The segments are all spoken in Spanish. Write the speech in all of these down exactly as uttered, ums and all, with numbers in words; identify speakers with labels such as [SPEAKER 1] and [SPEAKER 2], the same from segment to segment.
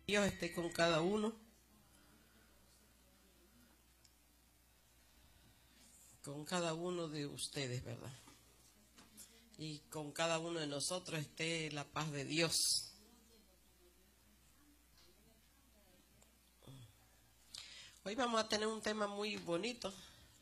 [SPEAKER 1] Dios esté con cada uno, con cada uno de ustedes, ¿verdad? Y con cada uno de nosotros esté la paz de Dios. Hoy vamos a tener un tema muy bonito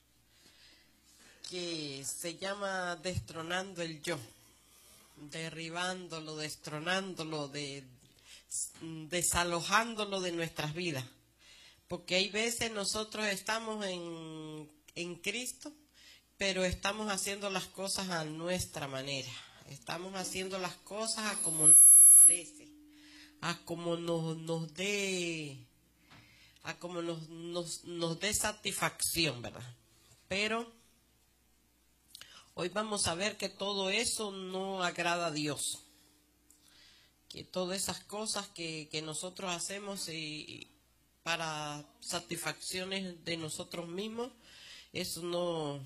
[SPEAKER 1] que se llama destronando el yo, derribándolo, destronándolo, de, desalojándolo de nuestras vidas. Porque hay veces nosotros estamos en, en Cristo, pero estamos haciendo las cosas a nuestra manera. Estamos haciendo las cosas a como nos parece, a como nos, nos dé, a como nos, nos, nos dé satisfacción, ¿verdad? Pero hoy vamos a ver que todo eso no agrada a Dios. Que todas esas cosas que, que nosotros hacemos y, para satisfacciones de nosotros mismos, eso no,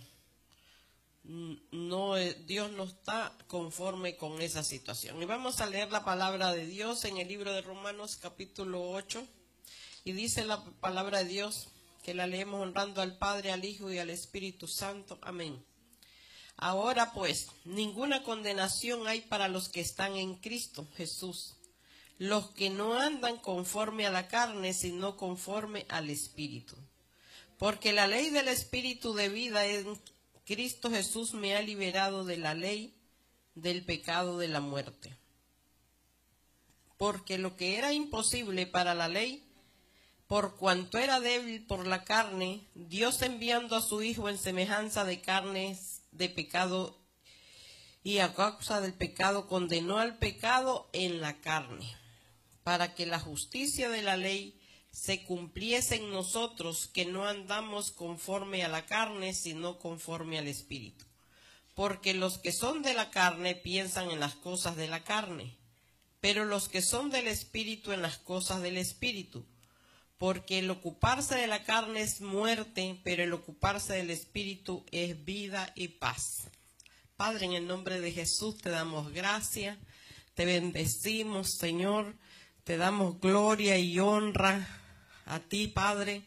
[SPEAKER 1] no, Dios no está conforme con esa situación. Y vamos a leer la palabra de Dios en el libro de Romanos capítulo ocho, y dice la palabra de Dios, que la leemos honrando al Padre, al Hijo y al Espíritu Santo. Amén. Ahora pues, ninguna condenación hay para los que están en Cristo Jesús, los que no andan conforme a la carne, sino conforme al Espíritu. Porque la ley del Espíritu de vida en Cristo Jesús me ha liberado de la ley del pecado de la muerte. Porque lo que era imposible para la ley, por cuanto era débil por la carne, Dios enviando a su Hijo en semejanza de carnes de pecado, y a causa del pecado condenó al pecado en la carne, para que la justicia de la ley se cumpliese en nosotros, que no andamos conforme a la carne, sino conforme al Espíritu. Porque los que son de la carne piensan en las cosas de la carne, pero los que son del Espíritu en las cosas del Espíritu. Porque el ocuparse de la carne es muerte, pero el ocuparse del Espíritu es vida y paz. Padre, en el nombre de Jesús te damos gracias, te bendecimos, Señor, te damos gloria y honra a ti, Padre.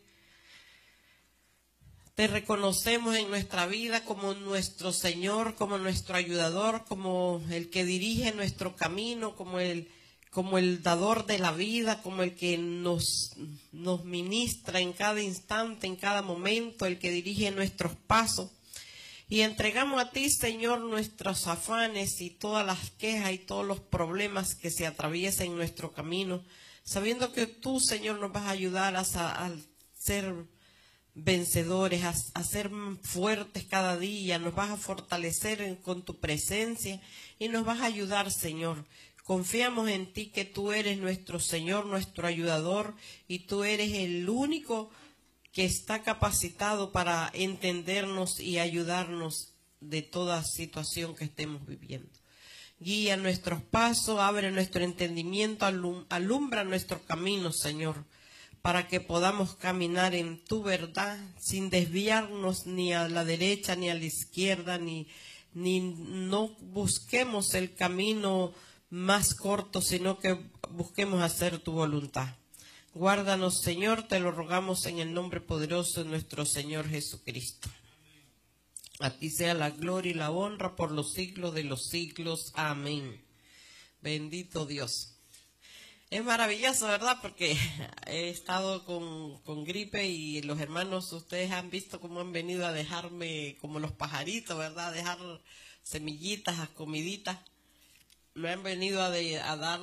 [SPEAKER 1] Te reconocemos en nuestra vida como nuestro Señor, como nuestro ayudador, como el que dirige nuestro camino, como el como el dador de la vida, como el que nos, nos ministra en cada instante, en cada momento, el que dirige nuestros pasos. Y entregamos a ti, Señor, nuestros afanes y todas las quejas y todos los problemas que se atraviesen en nuestro camino, sabiendo que tú, Señor, nos vas a ayudar a, a ser vencedores, a, a ser fuertes cada día, nos vas a fortalecer en, con tu presencia y nos vas a ayudar, Señor. Confiamos en ti, que tú eres nuestro Señor, nuestro ayudador, y tú eres el único que está capacitado para entendernos y ayudarnos de toda situación que estemos viviendo. Guía nuestros pasos, abre nuestro entendimiento, alum, alumbra nuestro camino, Señor, para que podamos caminar en tu verdad sin desviarnos ni a la derecha ni a la izquierda, ni, ni no busquemos el camino más corto, sino que busquemos hacer tu voluntad. Guárdanos, Señor, te lo rogamos en el nombre poderoso de nuestro Señor Jesucristo. A ti sea la gloria y la honra por los siglos de los siglos. Amén. Bendito Dios. Es maravilloso, ¿verdad? Porque he estado con, con gripe y los hermanos, ustedes han visto cómo han venido a dejarme como los pajaritos, ¿verdad? A dejar semillitas, a comiditas. Me han venido a, de, a dar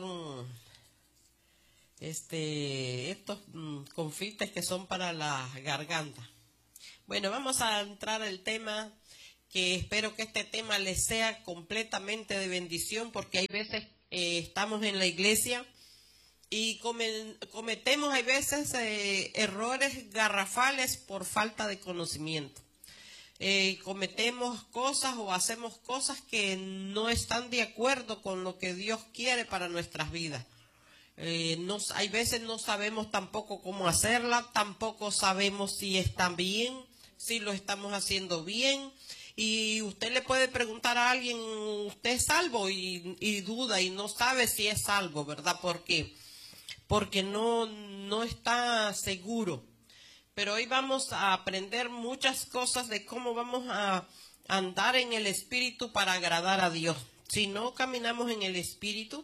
[SPEAKER 1] este, estos mm, confites que son para la garganta. Bueno, vamos a entrar al tema, que espero que este tema les sea completamente de bendición, porque hay veces eh, estamos en la iglesia y come, cometemos hay veces eh, errores garrafales por falta de conocimiento. Eh, cometemos cosas o hacemos cosas que no están de acuerdo con lo que Dios quiere para nuestras vidas. Eh, no, hay veces no sabemos tampoco cómo hacerla, tampoco sabemos si está bien, si lo estamos haciendo bien. Y usted le puede preguntar a alguien, ¿usted es salvo? Y, y duda y no sabe si es salvo, ¿verdad? ¿Por qué? porque no, no está seguro. Pero hoy vamos a aprender muchas cosas de cómo vamos a andar en el Espíritu para agradar a Dios. Si no caminamos en el Espíritu,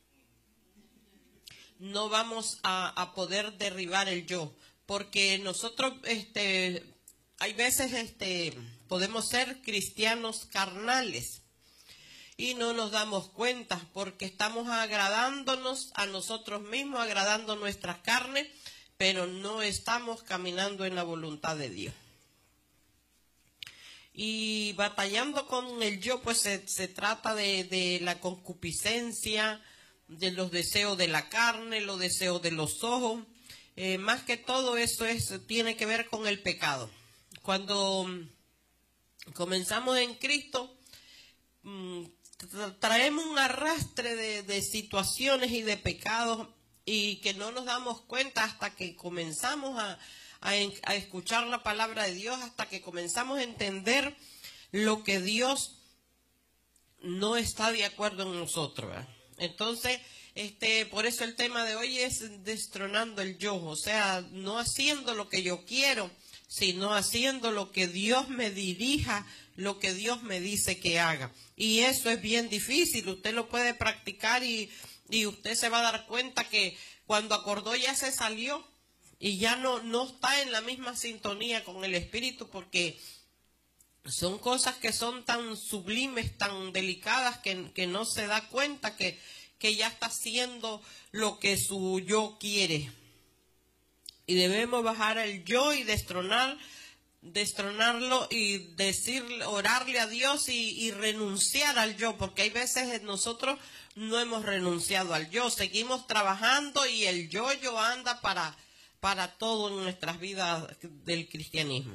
[SPEAKER 1] no vamos a, a poder derribar el yo, porque nosotros, este, hay veces, este, podemos ser cristianos carnales y no nos damos cuenta, porque estamos agradándonos a nosotros mismos, agradando nuestras carnes, pero no estamos caminando en la voluntad de Dios. Y batallando con el yo, pues se, se trata de, de la concupiscencia, de los deseos de la carne, los deseos de los ojos. Eh, más que todo eso es, tiene que ver con el pecado. Cuando comenzamos en Cristo, mmm, tra traemos un arrastre de, de situaciones y de pecados y que no nos damos cuenta hasta que comenzamos a A, a escuchar la palabra de Dios, hasta que comenzamos a entender lo que Dios no está de acuerdo en nosotros, ¿verdad? Entonces, este, por eso el tema de hoy es destronando el yo, o sea, no haciendo lo que yo quiero, sino haciendo lo que Dios me dirija, lo que Dios me dice que haga. Y eso es bien difícil, usted lo puede practicar y, y usted se va a dar cuenta que cuando acordó ya se salió. Y ya no, no está en la misma sintonía con el Espíritu, porque son cosas que son tan sublimes, tan delicadas, que, que no se da cuenta que, que ya está haciendo lo que su yo quiere. Y debemos bajar el yo y destronar, destronarlo y decir, orarle a Dios y, y renunciar al yo, porque hay veces nosotros no hemos renunciado al yo, seguimos trabajando y el yo, yo anda para... para todo en nuestras vidas del cristianismo.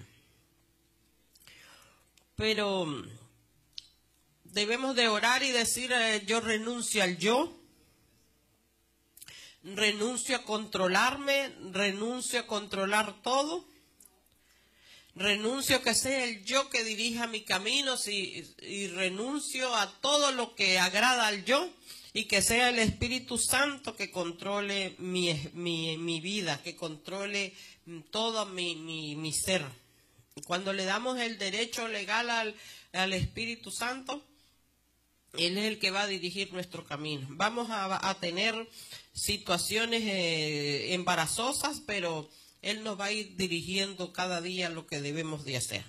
[SPEAKER 1] Pero debemos de orar y decir, eh, yo renuncio al yo, renuncio a controlarme, renuncio a controlar todo, renuncio a que sea el yo que dirija mi camino y, y renuncio a todo lo que agrada al yo. Y que sea el Espíritu Santo que controle mi, mi, mi vida, que controle todo mi, mi, mi ser. Cuando le damos el derecho legal al, al Espíritu Santo, Él es el que va a dirigir nuestro camino. Vamos a, a tener situaciones eh, embarazosas, pero Él nos va a ir dirigiendo cada día lo que debemos de hacer.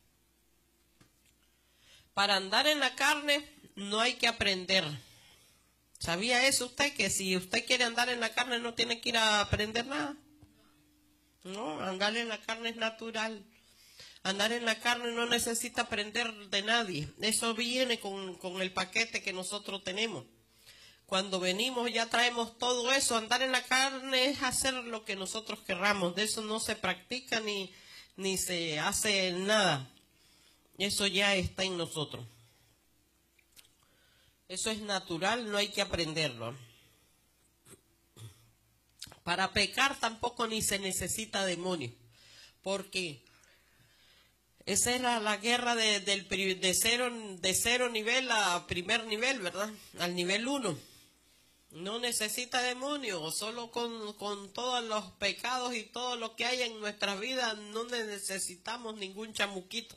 [SPEAKER 1] Para andar en la carne no hay que aprender. ¿Sabía eso usted? Que si usted quiere andar en la carne no tiene que ir a aprender nada. No, andar en la carne es natural. Andar en la carne no necesita aprender de nadie. Eso viene con, con el paquete que nosotros tenemos. Cuando venimos ya traemos todo eso. Andar en la carne es hacer lo que nosotros querramos. De eso no se practica ni, ni se hace nada. Eso ya está en nosotros. Eso es natural, no hay que aprenderlo. Para pecar tampoco ni se necesita demonio, porque esa era la guerra de, del, de, cero, de cero nivel a primer nivel, ¿verdad? Al nivel uno. No necesita demonio, solo con, con todos los pecados y todo lo que hay en nuestras vidas no necesitamos ningún chamuquito.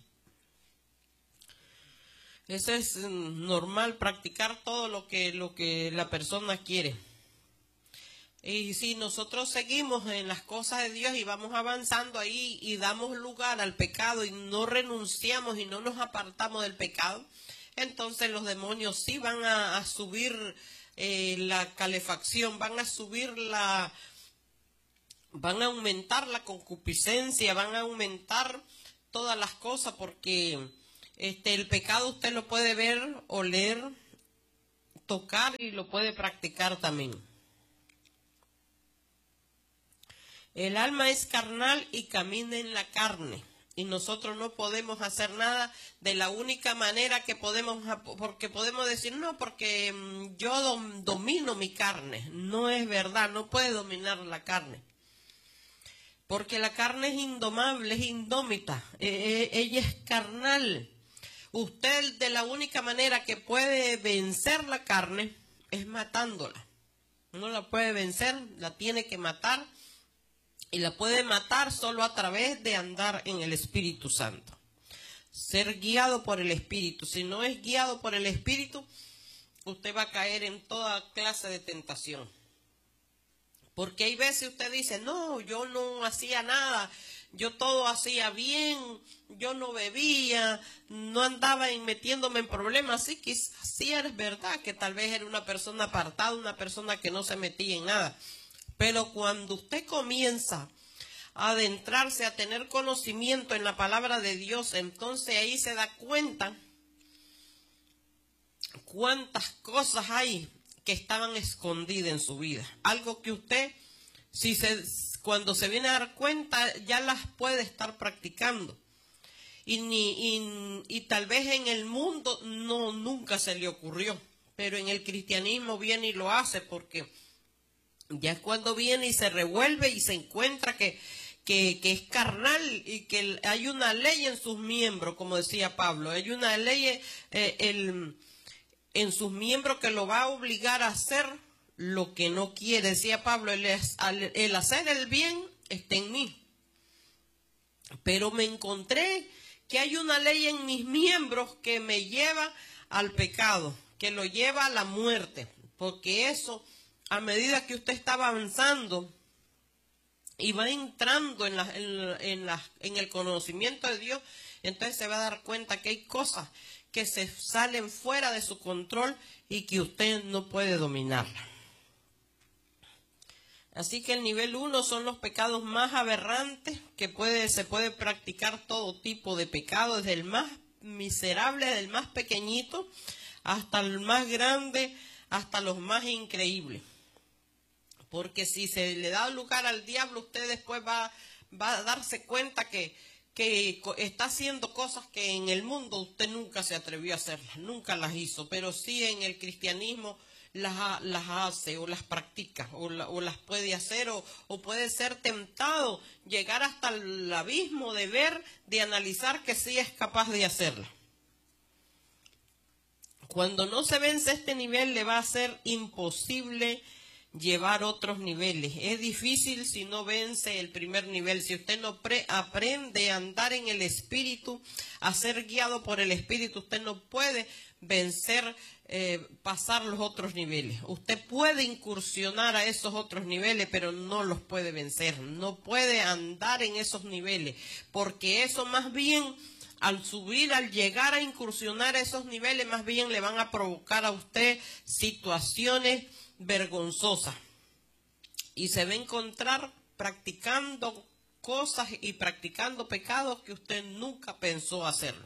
[SPEAKER 1] Eso es normal, practicar todo lo que, lo que la persona quiere. Y si nosotros seguimos en las cosas de Dios y vamos avanzando ahí y damos lugar al pecado y no renunciamos y no nos apartamos del pecado, entonces los demonios sí van a, a subir eh, la calefacción, van a subir la... van a aumentar la concupiscencia, van a aumentar todas las cosas, porque... Este, el pecado usted lo puede ver, oler, tocar y lo puede practicar también. El alma es carnal y camina en la carne. Y nosotros no podemos hacer nada de la única manera que podemos, porque podemos decir, no, porque yo domino mi carne. No es verdad, no puede dominar la carne. Porque la carne es indomable, es indómita. Eh, ella es carnal. Usted de la única manera que puede vencer la carne es matándola. No la puede vencer, la tiene que matar. Y la puede matar solo a través de andar en el Espíritu Santo. Ser guiado por el Espíritu. Si no es guiado por el Espíritu, usted va a caer en toda clase de tentación. Porque hay veces usted dice, no, yo no hacía nada, yo todo hacía bien, yo no bebía, no andaba metiéndome en problemas. Sí, que sí es verdad que tal vez era una persona apartada, una persona que no se metía en nada. Pero cuando usted comienza a adentrarse, a tener conocimiento en la palabra de Dios, entonces ahí se da cuenta cuántas cosas hay que estaban escondidas en su vida. Algo que usted, si se, cuando se viene a dar cuenta, ya las puede estar practicando. Y, ni, y, y tal vez en el mundo no, nunca se le ocurrió, pero en el cristianismo viene y lo hace, porque ya es cuando viene y se revuelve y se encuentra que, que, que es carnal y que hay una ley en sus miembros, como decía Pablo, hay una ley eh, el, en sus miembros que lo va a obligar a hacer lo que no quiere. Decía Pablo, el, el hacer el bien está en mí. Pero me encontré que hay una ley en mis miembros que me lleva al pecado, que lo lleva a la muerte, porque eso, a medida que usted está avanzando y va entrando en, la, en, en, la, en el conocimiento de Dios, entonces se va a dar cuenta que hay cosas que se salen fuera de su control y que usted no puede dominarla. Así que el nivel uno son los pecados más aberrantes, que puede, se puede practicar todo tipo de pecado, desde el más miserable, desde el más pequeñito, hasta el más grande, hasta los más increíbles. Porque si se le da lugar al diablo, usted después va, va a darse cuenta que, que está haciendo cosas que en el mundo usted nunca se atrevió a hacerlas, nunca las hizo, pero sí en el cristianismo las, las hace o las practica o, la, o las puede hacer o, o puede ser tentado, llegar hasta el abismo de ver, de analizar que sí es capaz de hacerlas. Cuando no se vence este nivel, le va a ser imposible llevar otros niveles. Es difícil si no vence el primer nivel. Si usted no pre aprende a andar en el Espíritu, a ser guiado por el Espíritu, usted no puede vencer, eh, pasar los otros niveles. Usted puede incursionar a esos otros niveles, pero no los puede vencer. No puede andar en esos niveles, porque eso más bien, al subir, al llegar a incursionar a esos niveles, más bien le van a provocar a usted situaciones vergonzosas. Y se va a encontrar practicando cosas y practicando pecados que usted nunca pensó hacerlo.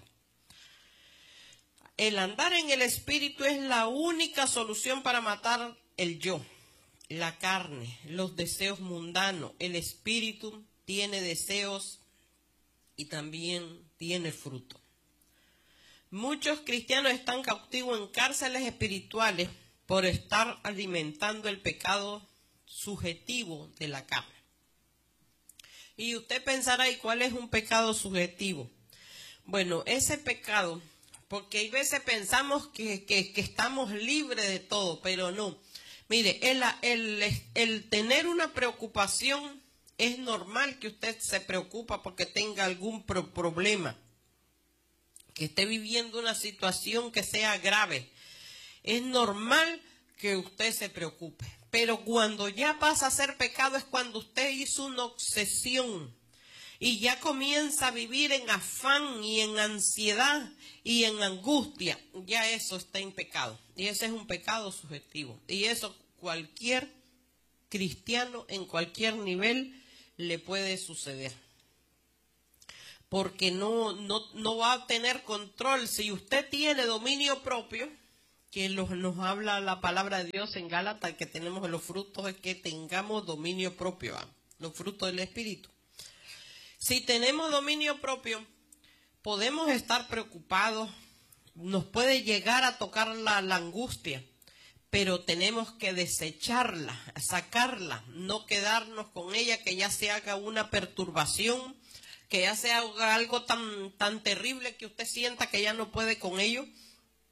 [SPEAKER 1] El andar en el Espíritu es la única solución para matar el yo, la carne, los deseos mundanos. El Espíritu tiene deseos y también tiene fruto. Muchos cristianos están cautivos en cárceles espirituales por estar alimentando el pecado subjetivo de la carne. Y usted pensará, ¿y cuál es un pecado subjetivo? Bueno, ese pecado, porque hay veces pensamos que, que, que estamos libres de todo, pero no. Mire, el, el, el tener una preocupación, es normal que usted se preocupa porque tenga algún pro problema, que esté viviendo una situación que sea grave. Es normal que usted se preocupe, pero cuando ya pasa a ser pecado es cuando usted hizo una obsesión y ya comienza a vivir en afán y en ansiedad y en angustia. Ya eso está en pecado, y ese es un pecado subjetivo, y eso cualquier cristiano en cualquier nivel le puede suceder, porque no, no, no va a tener control. Si usted tiene dominio propio, que los, nos habla la palabra de Dios en Gálatas, que tenemos los frutos, es que tengamos dominio propio, ¿eh? Los frutos del Espíritu. Si tenemos dominio propio, podemos estar preocupados, nos puede llegar a tocar la, la angustia, pero tenemos que desecharla, sacarla, no quedarnos con ella, que ya se haga una perturbación, que ya se haga algo tan, tan terrible que usted sienta que ya no puede con ello.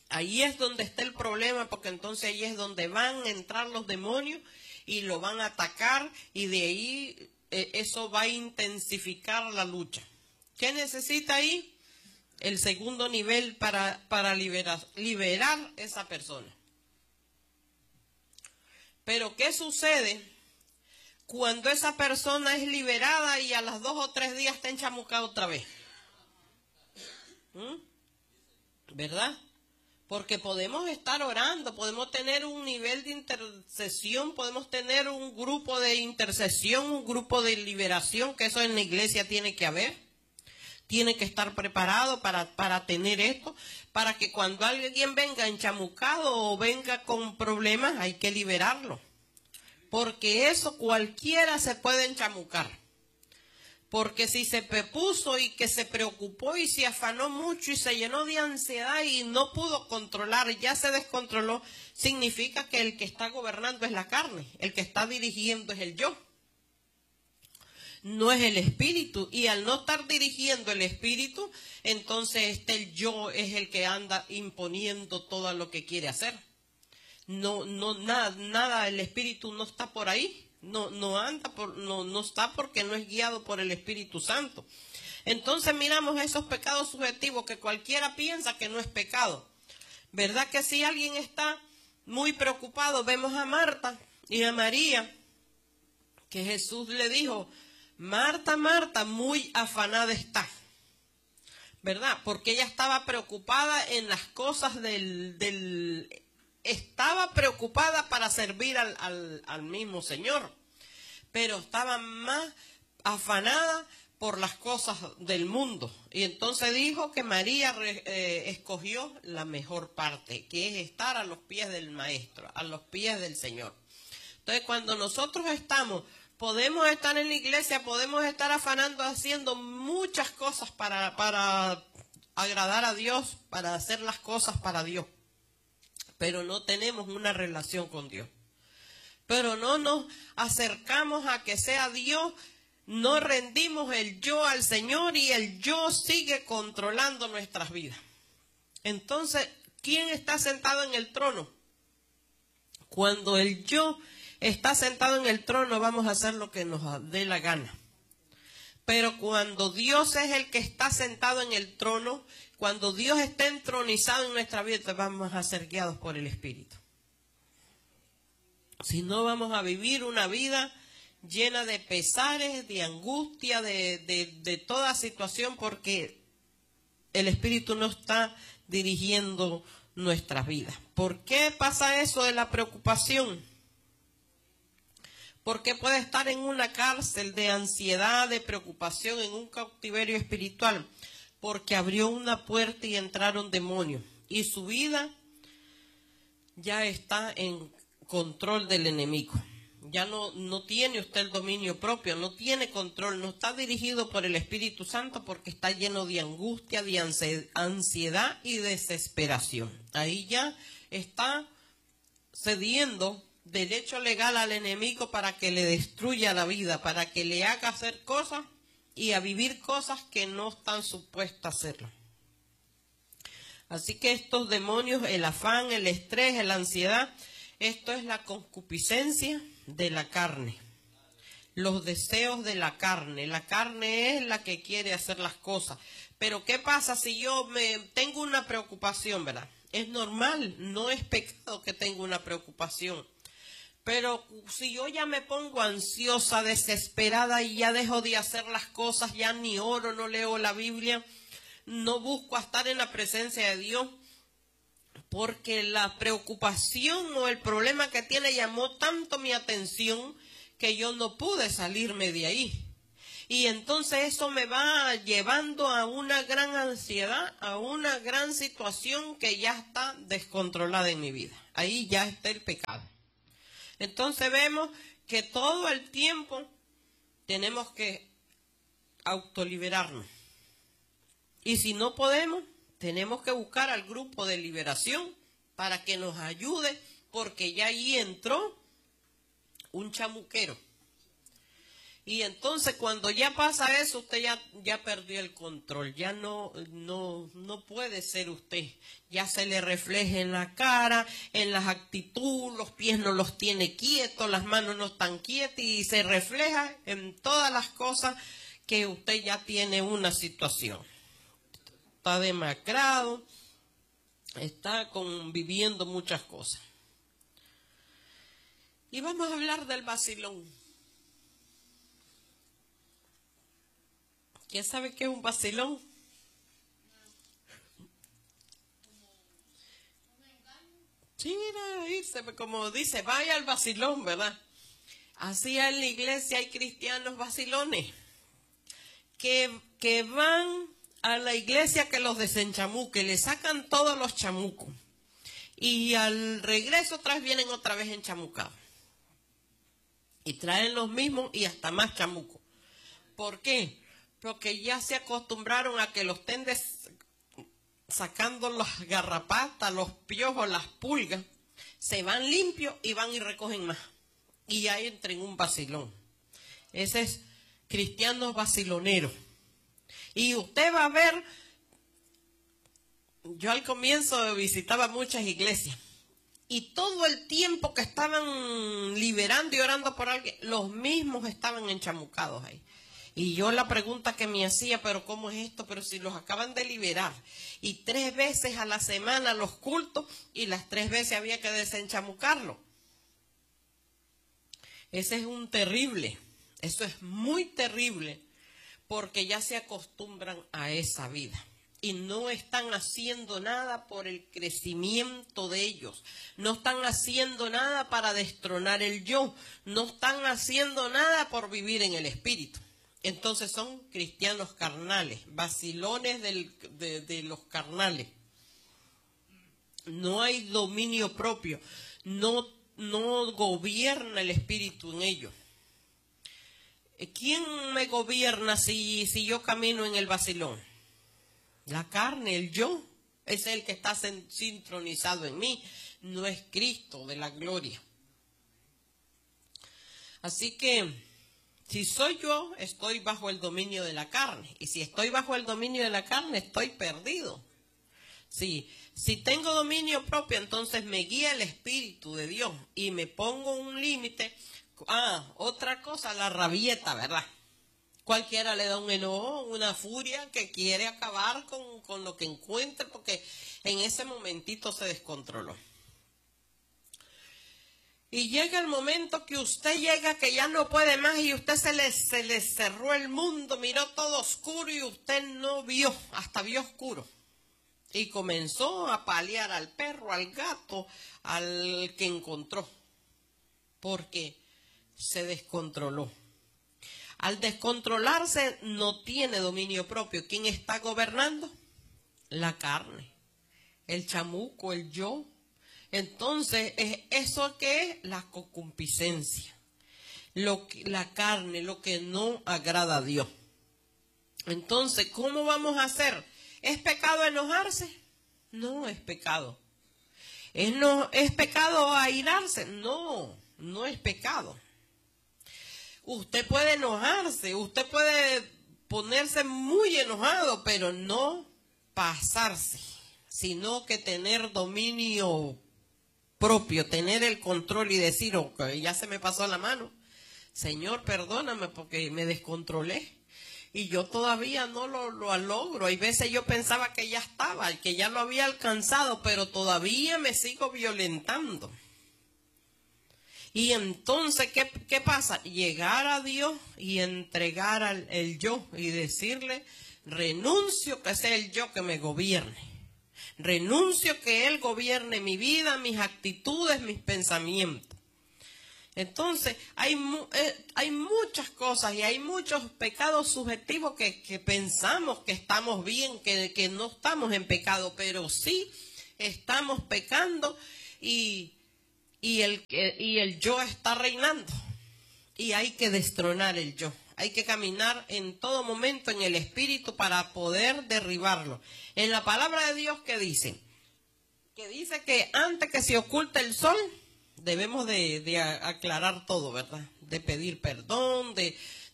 [SPEAKER 1] Ahí es donde está el problema, porque entonces ahí es donde van a entrar los demonios y lo van a atacar, y de ahí eh, eso va a intensificar la lucha. ¿Qué necesita ahí? El segundo nivel para, para liberar, liberar esa persona. Pero ¿qué sucede cuando esa persona es liberada y a las dos o tres días está enchamucada otra vez? ¿Mm? ¿Verdad? Porque podemos estar orando, podemos tener un nivel de intercesión, podemos tener un grupo de intercesión, un grupo de liberación, que eso en la iglesia tiene que haber. Tiene que estar preparado para, para tener esto, para que cuando alguien venga enchamucado o venga con problemas, hay que liberarlo. Porque eso cualquiera se puede enchamucar. Porque si se puso y que se preocupó y se afanó mucho y se llenó de ansiedad y no pudo controlar, ya se descontroló, significa que el que está gobernando es la carne, el que está dirigiendo es el yo, no es el espíritu. Y al no estar dirigiendo el espíritu, entonces este el yo es el que anda imponiendo todo lo que quiere hacer. No, no, nada, nada, el espíritu no está por ahí. No, no anda, por, no, no está porque no es guiado por el Espíritu Santo. Entonces miramos esos pecados subjetivos que cualquiera piensa que no es pecado. ¿Verdad que si alguien está muy preocupado, vemos a Marta y a María, que Jesús le dijo, Marta, Marta, muy afanada está. ¿Verdad? Porque ella estaba preocupada en las cosas del... del estaba preocupada para servir al, al, al mismo Señor, pero estaba más afanada por las cosas del mundo. Y entonces dijo que María eh, escogió la mejor parte, que es estar a los pies del Maestro, a los pies del Señor. Entonces, cuando nosotros estamos, podemos estar en la iglesia, podemos estar afanando, haciendo muchas cosas para, para agradar a Dios, para hacer las cosas para Dios, pero no tenemos una relación con Dios. Pero no nos acercamos a que sea Dios, no rendimos el yo al Señor y el yo sigue controlando nuestras vidas. Entonces, ¿quién está sentado en el trono? Cuando el yo está sentado en el trono, vamos a hacer lo que nos dé la gana. Pero cuando Dios es el que está sentado en el trono, cuando Dios está entronizado en nuestra vida, vamos a ser guiados por el Espíritu. Si no, vamos a vivir una vida llena de pesares, de angustia, de, de, de toda situación, porque el Espíritu no está dirigiendo nuestras vidas. ¿Por qué pasa eso de la preocupación? Porque puede estar en una cárcel de ansiedad, de preocupación, en un cautiverio espiritual, porque abrió una puerta y entraron demonios. Y su vida ya está en control del enemigo. Ya no, no tiene usted el dominio propio, no tiene control, no está dirigido por el Espíritu Santo porque está lleno de angustia, de ansiedad y desesperación. Ahí ya está cediendo derecho legal al enemigo para que le destruya la vida, para que le haga hacer cosas y a vivir cosas que no están supuestas a hacerlo. Así que estos demonios, el afán, el estrés, la ansiedad, esto es la concupiscencia de la carne, los deseos de la carne. La carne es la que quiere hacer las cosas. Pero ¿qué pasa si yo me tengo una preocupación, verdad? Es normal, no es pecado que tenga una preocupación. Pero si yo ya me pongo ansiosa, desesperada y ya dejo de hacer las cosas, ya ni oro, no leo la Biblia, no busco estar en la presencia de Dios, porque la preocupación o el problema que tiene llamó tanto mi atención que yo no pude salirme de ahí. Y entonces eso me va llevando a una gran ansiedad, a una gran situación que ya está descontrolada en mi vida. Ahí ya está el pecado. Entonces vemos que todo el tiempo tenemos que autoliberarnos. Y si no podemos, tenemos que buscar al grupo de liberación para que nos ayude, porque ya ahí entró un chamuquero. Y entonces cuando ya pasa eso, usted ya, ya perdió el control, ya no, no, no puede ser usted. Ya se le refleja en la cara, en las actitudes, los pies no los tiene quietos, las manos no están quietas y se refleja en todas las cosas que usted ya tiene una situación. Está demacrado, está conviviendo muchas cosas. Y vamos a hablar del vacilón. ¿Quién sabe qué es un vacilón? Sí, mira, irse, como dice, vaya al vacilón, ¿verdad? Así en la iglesia hay cristianos vacilones que, que van a la iglesia que los desenchamuque, le sacan todos los chamucos y al regreso otra vez vienen otra vez enchamucados y traen los mismos y hasta más chamucos. ¿Por qué? Porque ya se acostumbraron a que los estén des- sacando las garrapatas, los piojos, las pulgas, se van limpios y van y recogen más. Y ya entran en un vacilón. Ese es cristiano vacilonero. Y usted va a ver, yo al comienzo visitaba muchas iglesias. Y todo el tiempo que estaban liberando y orando por alguien, los mismos estaban enchamucados ahí. Y yo la pregunta que me hacía, pero ¿cómo es esto? Pero si los acaban de liberar. Y tres veces a la semana los cultos y las tres veces había que desenchamucarlo. Ese es un terrible, eso es muy terrible, porque ya se acostumbran a esa vida. Y no están haciendo nada por el crecimiento de ellos. No están haciendo nada para destronar el yo. No están haciendo nada por vivir en el espíritu. Entonces son cristianos carnales, vacilones del, de, de los carnales. No hay dominio propio, no, no gobierna el espíritu en ellos. ¿Quién me gobierna si, si yo camino en el vacilón? La carne, el yo, es el que está sincronizado en mí, no es Cristo de la gloria. Así que si soy yo, estoy bajo el dominio de la carne. Y si estoy bajo el dominio de la carne, estoy perdido. Sí, si tengo dominio propio, entonces me guía el Espíritu de Dios y me pongo un límite. Ah, otra cosa, la rabieta, ¿verdad? Cualquiera le da un enojo, una furia que quiere acabar con, con lo que encuentre porque en ese momentito se descontroló. Y llega el momento que usted llega que ya no puede más y usted se le, se le cerró el mundo, miró todo oscuro y usted no vio, hasta vio oscuro. Y comenzó a paliar al perro, al gato, al que encontró, porque se descontroló. Al descontrolarse no tiene dominio propio. ¿Quién está gobernando? La carne, el chamuco, el yo. Entonces, ¿eso qué es? La concupiscencia, lo que, la carne, lo que no agrada a Dios. Entonces, ¿cómo vamos a hacer? ¿Es pecado enojarse? No es pecado. ¿Es, no, ¿Es pecado airarse? No, no es pecado. Usted puede enojarse, usted puede ponerse muy enojado, pero no pasarse, sino que tener dominio propio, tener el control y decir, ok, ya se me pasó la mano, Señor, perdóname porque me descontrolé y yo todavía no lo, lo logro. Hay veces yo pensaba que ya estaba, que ya lo había alcanzado, pero todavía me sigo violentando. Y entonces, ¿qué, qué pasa? Llegar a Dios y entregar al el yo y decirle, renuncio que sea el yo que me gobierne. Renuncio que Él gobierne mi vida, mis actitudes, mis pensamientos. Entonces, hay, eh, hay muchas cosas y hay muchos pecados subjetivos que, que pensamos que estamos bien, que, que no estamos en pecado, pero sí estamos pecando y, y, el, y el yo está reinando. Y hay que destronar el yo. Hay que caminar en todo momento en el Espíritu para poder derribarlo. En la palabra de Dios, ¿qué dice? Que dice que antes que se oculte el sol, debemos de, de aclarar todo, ¿verdad? De pedir perdón, de,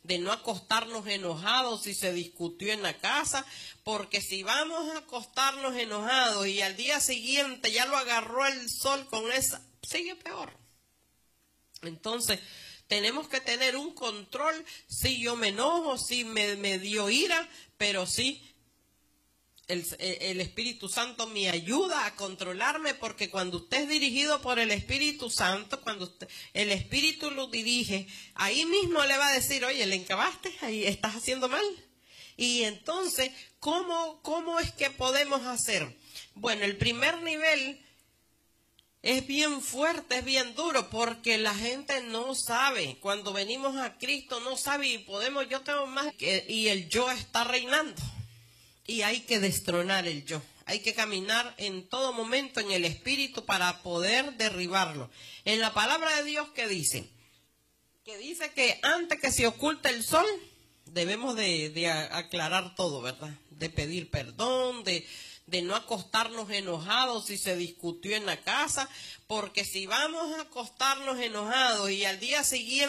[SPEAKER 1] de no acostarnos enojados si se discutió en la casa, porque si vamos a acostarnos enojados y al día siguiente ya lo agarró el sol con esa, sigue peor. Entonces, tenemos que tener un control. Si yo me enojo, si me, me dio ira, pero sí, el, el Espíritu Santo me ayuda a controlarme, porque cuando usted es dirigido por el Espíritu Santo, cuando usted, el Espíritu lo dirige, ahí mismo le va a decir, oye, le encabaste, ahí estás haciendo mal. Y entonces, ¿cómo, cómo es que podemos hacer? Bueno, el primer nivel es bien fuerte, es bien duro, porque la gente no sabe. Cuando venimos a Cristo no sabe y podemos, yo tengo más, que, y el yo está reinando. Y hay que destronar el yo. Hay que caminar en todo momento en el Espíritu para poder derribarlo. En la palabra de Dios, ¿qué dice? Que dice que antes que se oculte el sol, debemos de, de aclarar todo, ¿verdad? De pedir perdón, de... de no acostarnos enojados si se discutió en la casa, porque si vamos a acostarnos enojados y al día siguiente